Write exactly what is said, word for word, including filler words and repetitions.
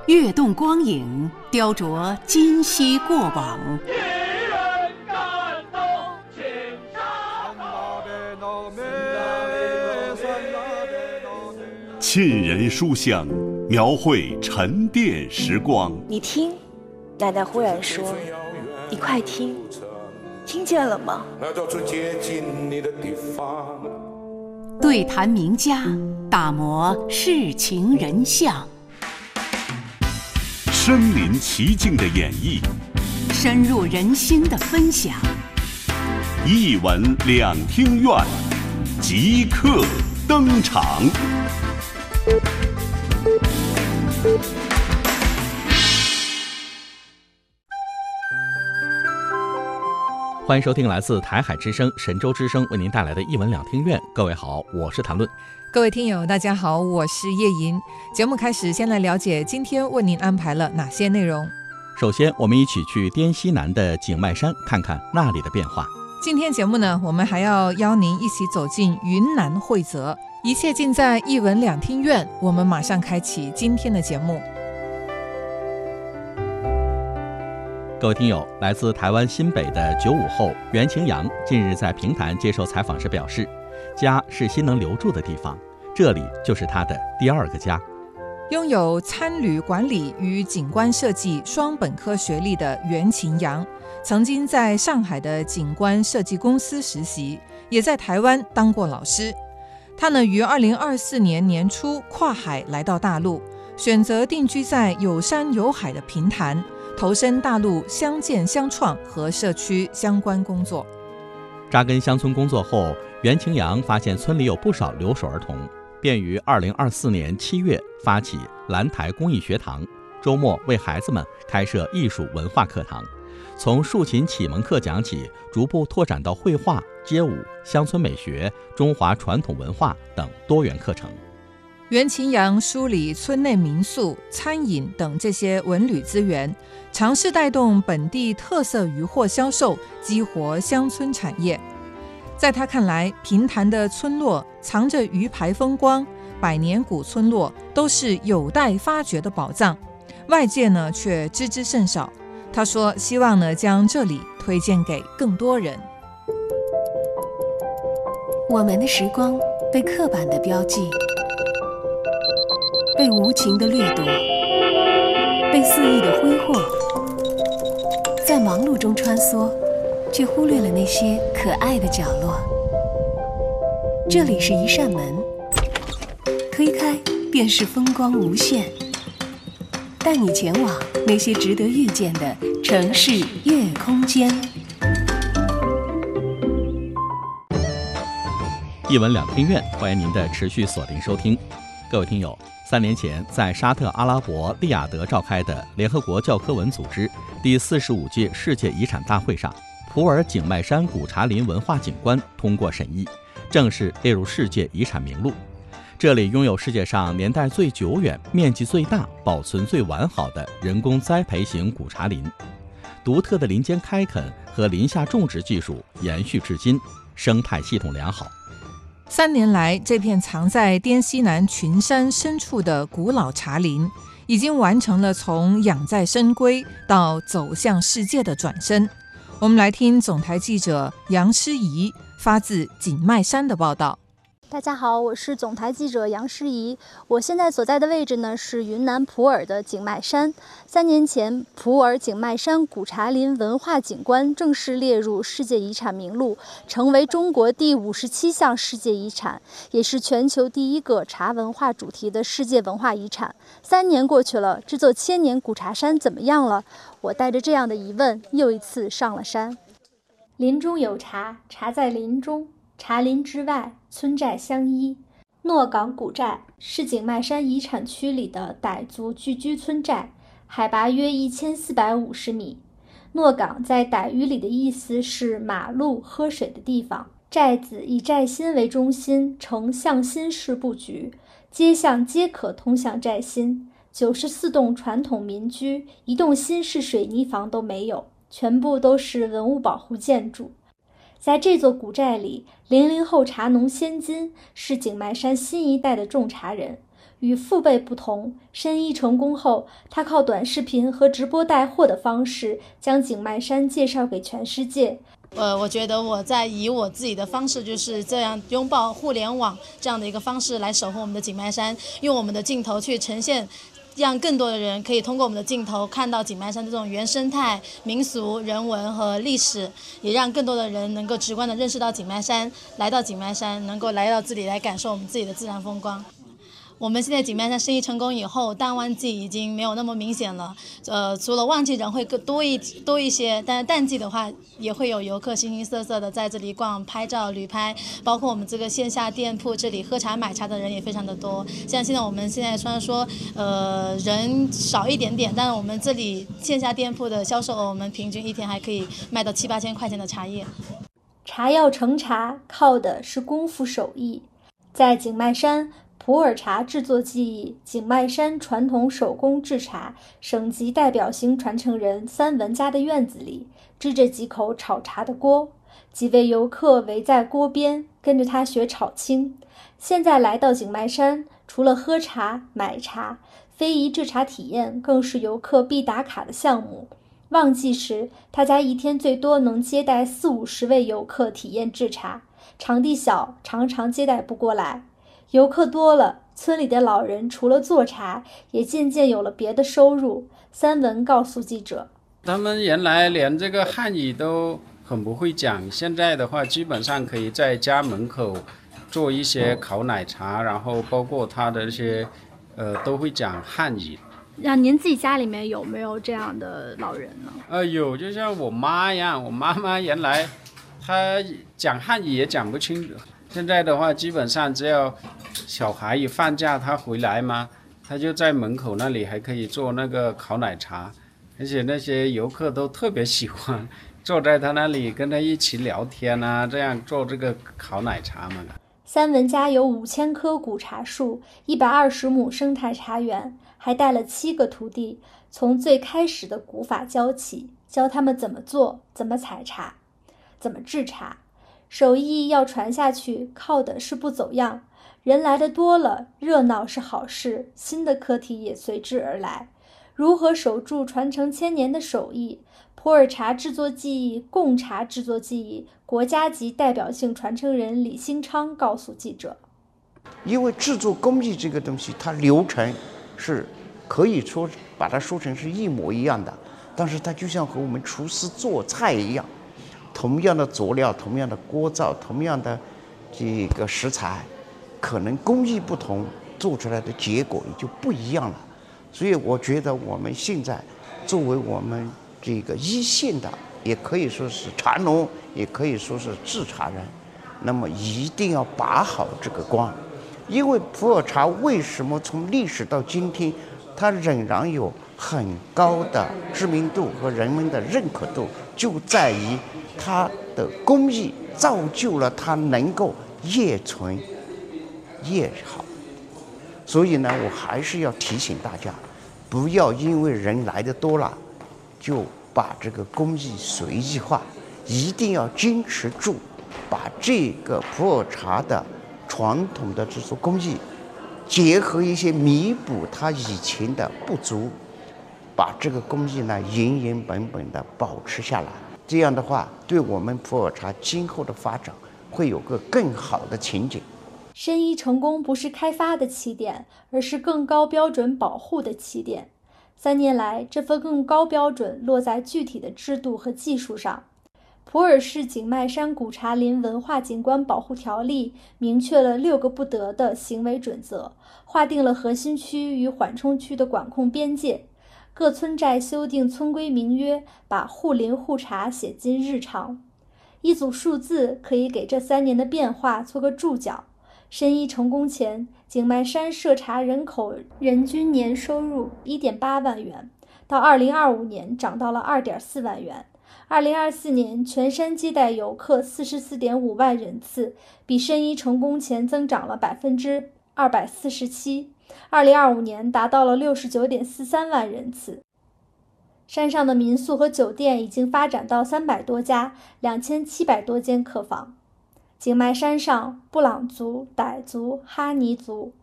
跃动光影，雕琢今昔过往。 沁人书香，描绘沉淀时光。 你听，奶奶忽然说：“你快听，听见了吗？” 对谈名家，打磨世情人相， 身临其境的演绎， 深入人心的分享。 一闻两厅院，即刻登场。 欢迎收听来自台海之声、神州之声为您带来的一闻两厅院。各位好，我是谭论。 各位听友大家好，我是叶莹。节目开始，先来了解今天为您安排了哪些内容。 首先，我们一起去滇西南的景迈山看看那里的变化。 今天节目呢，我们还要邀您一起走进云南会泽，一切尽在一闻两厅院。我们马上开启今天的节目。 各位听友，来自台湾新北的九五后袁晴阳近日在平潭接受采访时表示，家是心能留住的地方，这里就是他的第二个家。 拥有参旅管理与景观设计双本科学历的袁晴阳，曾经在上海的景观设计公司实习，也在台湾当过老师。他呢，于二零二四年年初跨海来到大陆，选择定居在有山有海的平潭，投身大陆乡建乡创和社区相关工作。 扎根乡村工作后，袁晴阳发现村里有不少留守儿童，便于二零二四年七月发起蓝台公益学堂，周末为孩子们开设艺术文化课堂，从竖琴启蒙课讲起，逐步拓展到绘画、街舞、乡村美学、中华传统文化等多元课程。 袁晴阳梳理村内民宿、餐饮等这些文旅资源，尝试带动本地特色渔获销售，激活乡村产业。在他看来，平潭的村落藏着鱼排风光，百年古村落都是有待发掘的宝藏，外界呢却知之甚少。他说希望呢将这里推荐给更多人。 我们的时光被刻板的标记，被无情的掠夺，被肆意的挥霍，在忙碌中穿梭，却忽略了那些可爱的角落。这里是一扇门，推开便是风光无限，带你前往那些值得遇见的城市夜空间。 一闻两厅院，欢迎您的持续锁定收听。各位听友，三年前在沙特阿拉伯利雅得召开的联合国教科文组织第四十五届世界遗产大会上，普洱景迈山古茶林文化景观通过审议，正式列入世界遗产名录。这里拥有世界上年代最久远、面积最大、保存最完好的人工栽培型古茶林，独特的林间开垦和林下种植技术延续至今，生态系统良好。 三年来，这片藏在滇西南群山深处的古老茶林，已经完成了从养在深闺到走向世界的转身。我们来听总台记者杨诗怡发自景迈山的报道。 大家好，我是总台记者杨诗怡。我现在所在的位置呢是云南普洱的景迈山。三年前，普洱景迈山古茶林文化景观正式列入世界遗产名录，成为中国第五十七项世界遗产，也是全球第一个茶文化主题的世界文化遗产。三年过去了，这座千年古茶山怎么样了？我带着这样的疑问，又一次上了山。林中有茶，茶在林中。茶林之外，村寨相依。诺岗古寨是景迈山遗产区里的傣族聚居村寨，海拔约一千四百五十米。诺岗在傣语里的意思是马路、喝水的地方。寨子以寨心为中心，呈向心式布局，街巷皆可通向寨心。九十四栋传统民居，一栋新式水泥房都没有，全部都是文物保护建筑。在这座古寨里，零零后茶农先金是景迈山新一代的种茶人， 与父辈不同，申一成功后，他靠短视频和直播带货的方式，将景迈山介绍给全世界。 呃，我觉得我在以我自己的方式，就是这样拥抱互联网这样的一个方式来守护我们的景迈山，用我们的镜头去呈现，让更多的人可以通过我们的镜头看到景迈山这种原生态、民俗、人文和历史，也让更多的人能够直观地认识到景迈山，来到景迈山，能够来到这里来感受我们自己的自然风光。我们现在景迈山生意成功以后，淡旺季已经没有那么明显了。呃，除了旺季人会更多一多一些，但是淡季的话，也会有游客形形色色的在这里逛、拍照、旅拍。包括我们这个线下店铺，这里喝茶买茶的人也非常的多。像现在我们现在虽然说，呃，人少一点点，但是我们这里线下店铺的销售额，我们平均一天还可以卖到七八千块钱的茶叶。 茶要成茶，靠的是功夫手艺。在景迈山，普洱茶制作技艺，景迈山传统手工制茶省级代表型传承人三文家的院子里，支着几口炒茶的锅，几位游客围在锅边，跟着他学炒青。现在来到景迈山，除了喝茶、买茶，非遗制茶体验更是游客必打卡的项目。旺季时，他家一天最多能接待四五十位游客体验制茶，场地小，常常接待不过来。游客多了，村里的老人除了做茶，也渐渐有了别的收入。三文告诉记者， 他们原来连这个汉语都很不会讲，现在的话基本上可以在家门口做一些烤奶茶，然后包括他的这些呃都会讲汉语。 那您自己家里面有没有这样的老人呢？ 呃，有，就像我妈一样，我妈妈原来她讲汉语也讲不清楚，现在的话基本上只要小孩一放假他回来嘛，他就在门口那里还可以做那个烤奶茶，而且那些游客都特别喜欢坐在他那里跟他一起聊天啊，这样做这个烤奶茶嘛。 三文家有五千棵古茶树，一百二十亩生态茶园，还带了七个徒弟，从最开始的古法教起，教他们怎么做，怎么采茶，怎么制茶。手艺要传下去，靠的是不走样。人来的多了，热闹是好事，新的课题也随之而来。如何守住传承千年的手艺？普洱茶制作技艺、贡茶制作技艺，国家级代表性传承人李兴昌告诉记者： 因为制作工艺这个东西，它流程是可以说把它说成是一模一样的，但是它就像和我们厨师做菜一样，同样的佐料、同样的锅灶、同样的这个食材，可能工艺不同，做出来的结果也就不一样了。所以我觉得我们现在作为我们这个一线的，也可以说是茶农，也可以说是制茶人，那么一定要把好这个关。因为普洱茶为什么从历史到今天，它仍然有很高的知名度和人们的认可度，就在于它的工艺造就了它能够越存越好。所以呢，我还是要提醒大家，不要因为人来的多了，就把这个工艺随意化，一定要坚持住，把这个普洱茶的传统的制作工艺，结合一些弥补它以前的不足，把这个工艺呢原原本本的保持下来。这样的话，对我们普洱茶今后的发展会有个更好的前景。 申一成功不是开发的起点，而是更高标准保护的起点。三年来，这份更高标准落在具体的制度和技术上。普洱市景迈山古茶林文化景观保护条例明确了六个不得的行为准则，划定了核心区与缓冲区的管控边界。各村寨修订村规民约，把护林护茶写进日常。一组数字可以给这三年的变化做个注脚。申一成功前，景迈山涉茶人口人均年收入 一点八万元，到二零二五年涨到了 二点四万元。二零二四年全山接待游客 四十四点五万人次，比申一成功前增长了 百分之二百四十七。二零二五年达到了 六十九点四三万人次。山上的民宿和酒店已经发展到三百多家，两千七百多间客房。景迈山上，布朗族、傣族、哈尼族、